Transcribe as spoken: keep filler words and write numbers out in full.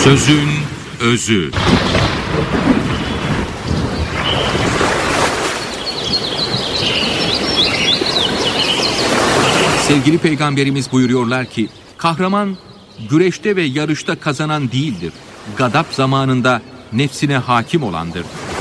Sözün özü. Sevgili Peygamberimiz buyuruyorlar ki, kahraman güreşte ve yarışta kazanan değildir, gadap zamanında nefsine hakim olandır.